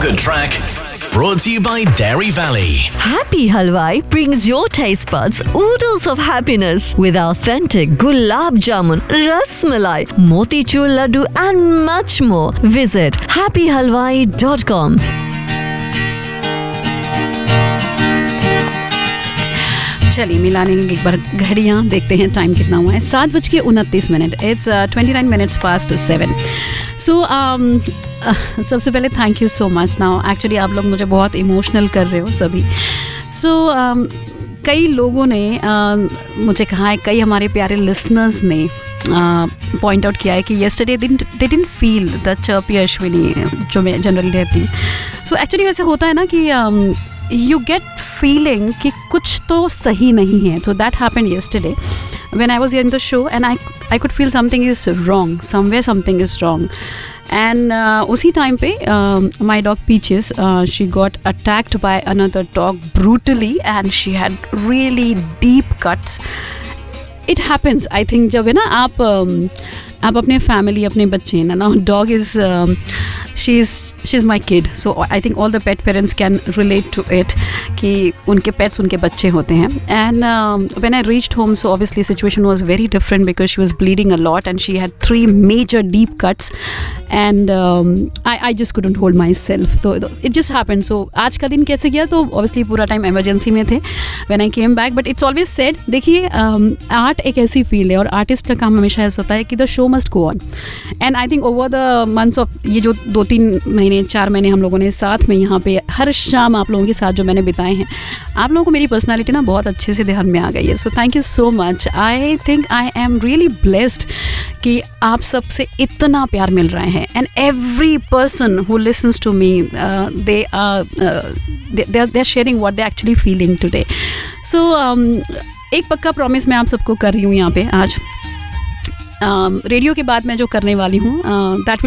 Good Track, brought to you by Dairy Valley. Happy Halwai brings your taste buds oodles of happiness with authentic gulab jamun, ras malai, motichur laddu and much more. Visit happyhalwai.com. चलिए मिलाने एक बार घड़ियाँ देखते हैं, time कितना हुआ है. 7:29. It's 29 minutes past 7. सो सबसे पहले thank you so much. Now actually आप लोग मुझे बहुत इमोशनल कर रहे हो सभी. सो कई लोगों ने मुझे कहा है, कई हमारे प्यारे लिसनर्स ने पॉइंट आउट किया है कि yesterday they didn't feel the chirpy Ashwini जो मैं जनरली रहती हूँ. सो एक्चुअली वैसे होता है ना कि you get feeling कि कुछ तो सही नहीं है. So that happened yesterday when I was in the show and I could feel something is wrong, somewhere something is wrong. And उसी time पे my dog Peaches, she got attacked by another dog brutally and she had really deep cuts. It happens, I think. जब है ना आप अपने family, अपने बच्चे ना, dog is she is my kid. So I think all the pet parents can relate to it कि उनके पेट्स उनके बच्चे होते हैं. And when I reached home, so obviously situation was very different because she was bleeding a lot and she had 3 major deep cuts and I just couldn't hold my self. तो it just happened. सो आज का दिन कैसे गया, तो obviously पूरा time emergency में थे when I came back. But it's always said, देखिए आर्ट एक ऐसी फील्ड है और आर्टिस्ट का काम हमेशा ऐसा होता है कि the show must go on. And I think over the months of ये जो 2-3 महीने 4 महीने हम लोगों ने साथ में यहाँ पे हर शाम आप लोगों के साथ जो मैंने बिताए हैं, आप लोगों को मेरी पर्सनालिटी ना बहुत अच्छे से ध्यान में आ गई है. So thank you so much. I think I am really blessed कि आप सबसे इतना प्यार मिल रहे हैं. And every person who listens to me, they are sharing what they actually feeling today. सो एक पक्का प्रॉमिस मैं आप सबको कर रही हूँ यहाँ पे आज. रेडियो के बाद मैं जो करने वाली हूँ, दैट